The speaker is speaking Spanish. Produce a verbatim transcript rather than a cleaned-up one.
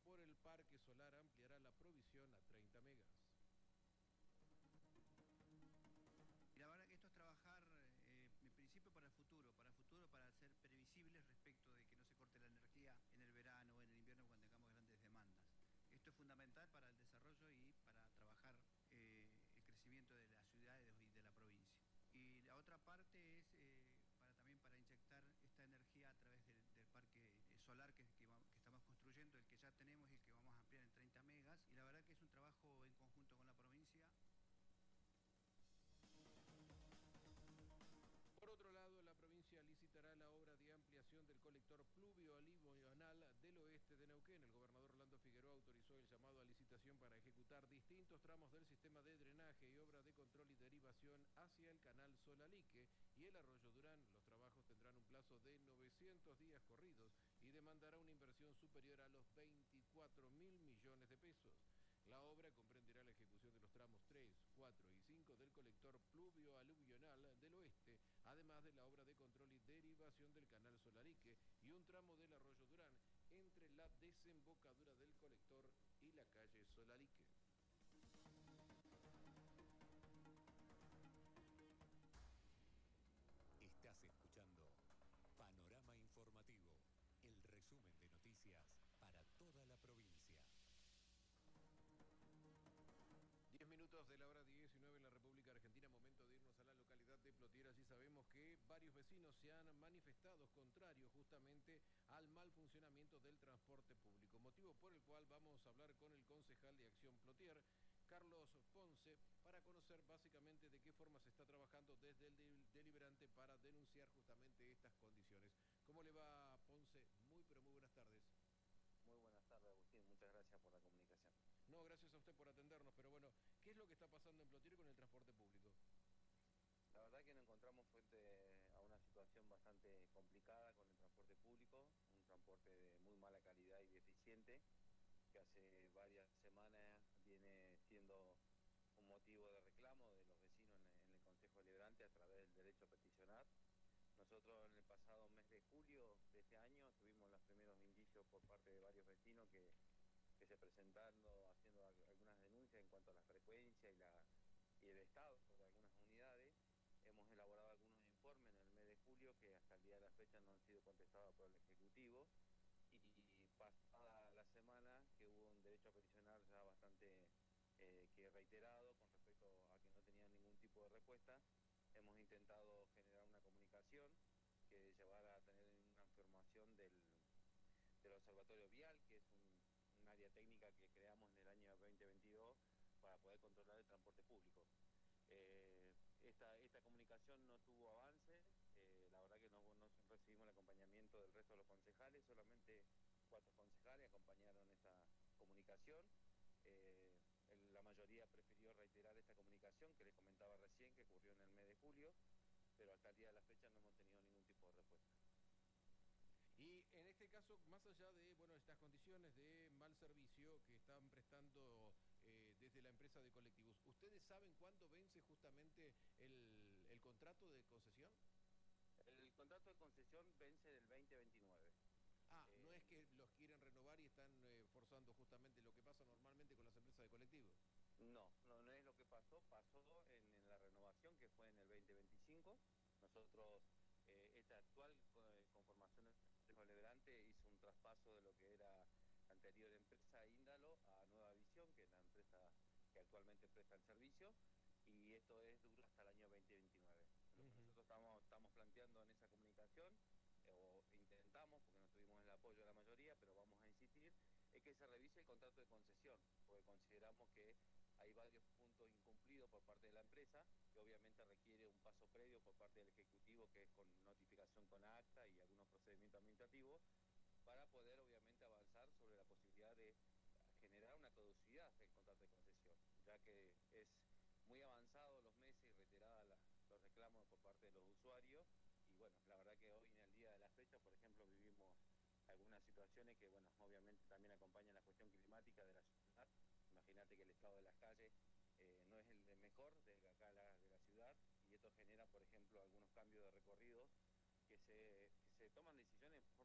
por el parque solar ampliará la provisión a treinta megas. Y la verdad que esto es trabajar eh, en principio para el futuro, para el futuro, para ser previsibles respecto de que no se corte la energía en el verano o en el invierno cuando tengamos grandes demandas. Esto es fundamental para el desarrollo y para trabajar eh, el crecimiento de las ciudades y de la provincia. Y la otra parte es eh, para, también para inyectar esta energía a través del, del parque solar que, que, va, que estamos construyendo, el que ya tenemos y el que vamos a ampliar en treinta megas. Y la verdad que es un trabajo en conjunto con la provincia. Por otro lado, la provincia licitará la obra de ampliación del colector pluvio-aluvional del oeste de Neuquén. El gobernador Orlando Figueroa autorizó el llamado a licitación para ejecutar distintos tramos del sistema de drenaje y obra de control y derivación hacia el canal Solalique y el arroyo Durán. Los trabajos tendrán un plazo de novecientos días corridos y demandará una inversión superior a los veinticuatro mil millones de pesos. La obra comprenderá la ejecución de los tramos tres, cuatro y cinco del colector pluvio-aluvional del oeste, además de la obra de control y derivación del canal Solarique y un tramo del arroyo Durán entre la desembocadura del colector y la calle Solarique. Estás escuchando Panorama Informativo, el resumen de noticias para toda la provincia. diez minutos de la hora diecinueve en la República Argentina, momento de irnos a la localidad de Plotier. Allí sabemos que varios vecinos se han manifestado contrarios justamente al mal funcionamiento del transporte público, motivo por el cual vamos a hablar con el concejal de Acción Plotier, Carlos Ponce, para conocer básicamente de qué forma se está trabajando desde el deliberante para denunciar justamente estas condiciones. ¿Cómo le va, Ponce? Muy, pero muy buenas tardes. Muy buenas tardes, Agustín. Muchas gracias por la comunicación. No, gracias a usted por atendernos, pero bueno, ¿qué es lo que está pasando en Plotier con el transporte público? La verdad que nos encontramos frente a una situación bastante complicada con el transporte público, un transporte de muy mala calidad y deficiente, que hace varias semanas viene siendo un motivo de reclamo de los vecinos en el Consejo Deliberante a través del derecho a peticionar. Nosotros en el pasado mes de julio de este año tuvimos los primeros indicios por parte de varios vecinos que, que se presentando haciendo algunas denuncias en cuanto a la frecuencia y, la, y el estado de algunas unidades. Hemos elaborado algunos informes en el mes de julio que hasta el día de la fecha no han sido contestados por el Ejecutivo, y pasada la semana que hubo un derecho a peticionar ya bastante eh, que reiterado con respecto a que no tenían ningún tipo de respuesta. Hemos intentado generar una comunicación que llevara a tener una información del, del Observatorio Vial, que es un, un área técnica que creamos en el año veinte veintidós para poder controlar el transporte público. Eh, esta, esta comunicación no tuvo avance, eh, la verdad que no, no recibimos el acompañamiento del resto de los concejales, solamente cuatro concejales acompañaron esta comunicación. Eh, el, la mayoría prefirió reiterar esta comunicación que les comentaba recién, que ocurrió en el mes de julio, pero hasta el día de la fecha no hemos tenido ningún tipo de respuesta. Y en este caso, más allá de bueno estas condiciones de mal servicio que están prestando eh, desde la empresa de colectivos, ¿ustedes saben cuándo vence justamente el, el contrato de concesión? El contrato de concesión vence del veinte veintinueve. Ah, eh, no es que los quieren renovar y están eh, forzando justamente lo que pasa normalmente con las empresas de colectivos. No, no, no es lo que pasó, pasó en, en la renovación que fue en el veinte veinticinco. Nosotros, eh, esta actual eh, conformación del Consejo Deliberante hizo un traspaso de lo que era la anterior empresa Índalo a Nueva Visión, que es la empresa que actualmente presta el servicio, y esto es dura hasta el año veinte veintinueve. Lo que uh-huh. nosotros estamos, estamos planteando en esa comunicación, eh, o intentamos, porque no tuvimos el apoyo de la mayoría, pero vamos a insistir, es que se revise el contrato de concesión, porque consideramos que hay varios puntos incumplidos por parte de la empresa, que obviamente requiere un paso previo por parte del Ejecutivo, que es con notificación con acta y algunos procedimientos administrativos, para poder obviamente avanzar sobre la posibilidad de generar una caducidad del contrato de concesión, ya que es muy avanzado los meses y reiterada la, los reclamos por parte de los usuarios. Y bueno, la verdad que hoy en el día de la fecha, por ejemplo, vivimos algunas situaciones que, bueno, obviamente también acompañan la cuestión climática de la ciudad. Imagínate que el estado de las calles eh, no es el de mejor de acá la, de la ciudad, y esto genera, por ejemplo, algunos cambios de recorridos que se, que se toman decisiones